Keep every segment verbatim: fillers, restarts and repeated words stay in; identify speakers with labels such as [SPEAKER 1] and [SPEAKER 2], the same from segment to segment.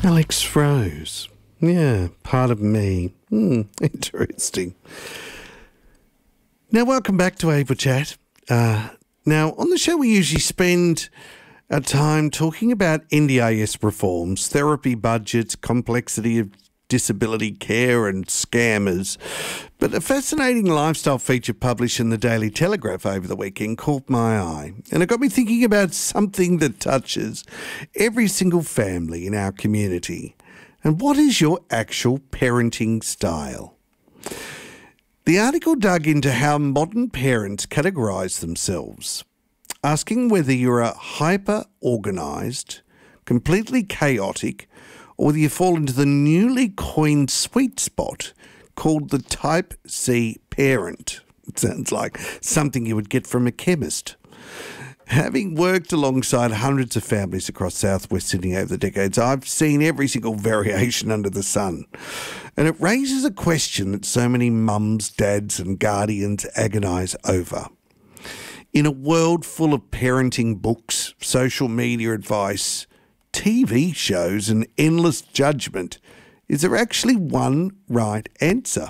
[SPEAKER 1] Alex Rose. Yeah, part of me. Hmm, interesting. Now, welcome back to Able Chat. Uh, now, on the show, we usually spend our time talking about N D I S reforms, therapy budgets, complexity of disability care and scammers. But a fascinating lifestyle feature published in the Daily Telegraph over the weekend caught my eye. And it got me thinking about something that touches every single family in our community. And what is your actual parenting style? The article dug into how modern parents categorise themselves, asking whether you're a hyper-organised, completely chaotic, or whether you fall into the newly coined sweet spot called the Type C parent. It sounds like something you would get from a chemist. Having worked alongside hundreds of families across southwest Sydney over the decades, I've seen every single variation under the sun. And it raises a question that so many mums, dads and guardians agonise over. In a world full of parenting books, social media advice, T V shows and endless judgment, is there actually one right answer?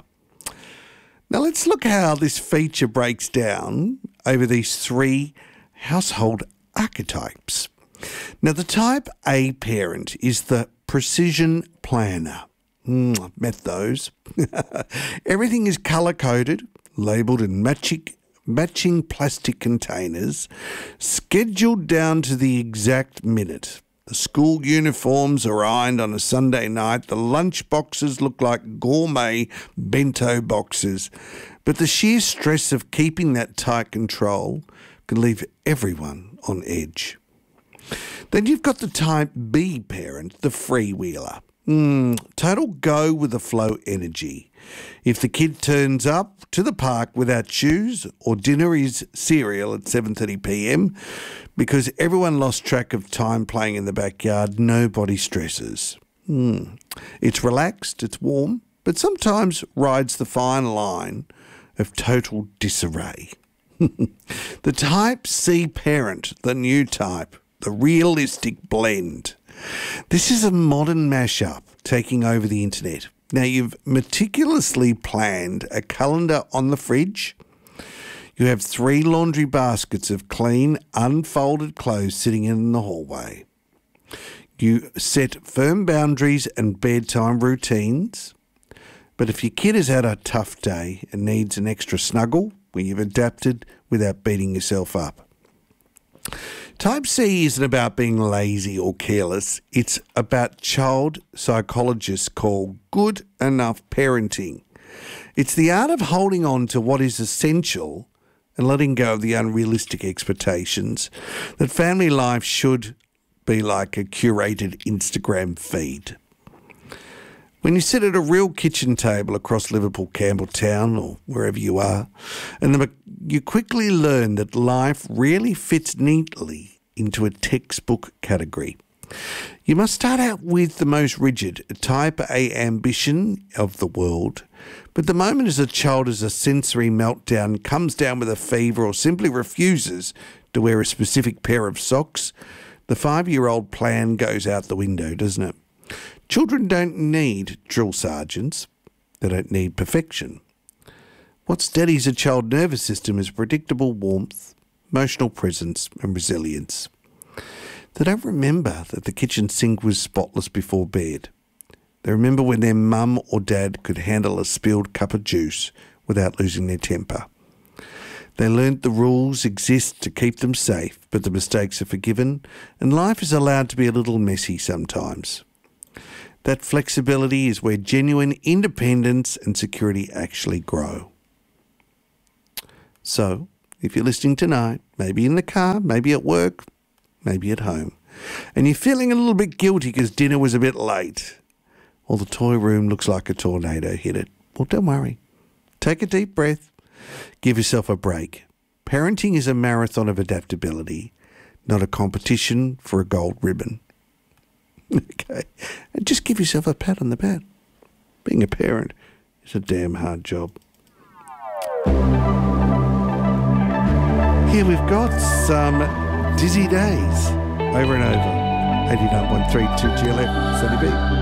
[SPEAKER 1] Now let's look how this feature breaks down over these three household archetypes. Now the Type A parent is the precision planner. Mm, I've met those. Everything is colour-coded, labelled in matching matching plastic containers, scheduled down to the exact minute. The school uniforms are ironed on a Sunday night. The lunch boxes look like gourmet bento boxes. But the sheer stress of keeping that tight control can leave everyone on edge. Then you've got the Type B parent, the freewheeler. Mm, total go with the flow energy. If the kid turns up to the park without shoes or dinner is cereal at seven thirty p m because everyone lost track of time playing in the backyard, nobody stresses. Mm. It's relaxed, it's warm, but sometimes rides the fine line of total disarray. The Type C parent, the new type, the realistic blend. This is a modern mashup taking over the internet. Now, you've meticulously planned a calendar on the fridge. You have three laundry baskets of clean, unfolded clothes sitting in the hallway. You set firm boundaries and bedtime routines. But if your kid has had a tough day and needs an extra snuggle, well, you've adapted without beating yourself up. Type C isn't about being lazy or careless. It's about child psychologists call good enough parenting. It's the art of holding on to what is essential and letting go of the unrealistic expectations that family life should be like a curated Instagram feed. When you sit at a real kitchen table across Liverpool, Campbelltown or wherever you are, and the, you quickly learn that life really fits neatly into a textbook category. You must start out with the most rigid Type A ambition of the world, but the moment as a child has a sensory meltdown, comes down with a fever or simply refuses to wear a specific pair of socks, the five-year-old plan goes out the window, doesn't it? Children don't need drill sergeants. They don't need perfection. What steadies a child's nervous system is predictable warmth, emotional presence and resilience. They don't remember that the kitchen sink was spotless before bed. They remember when their mum or dad could handle a spilled cup of juice without losing their temper. They learnt the rules exist to keep them safe, but the mistakes are forgiven and life is allowed to be a little messy sometimes. That flexibility is where genuine independence and security actually grow. So, if you're listening tonight, maybe in the car, maybe at work, maybe at home, and you're feeling a little bit guilty because dinner was a bit late, or the toy room looks like a tornado hit it, well, don't worry. Take a deep breath. Give yourself a break. Parenting is a marathon of adaptability, not a competition for a gold ribbon. Okay, and just give yourself a pat on the back. Being a parent is a damn hard job. Here we've got some Dizzy Days over and over. eighty-nine point three two G L F, Sunny B.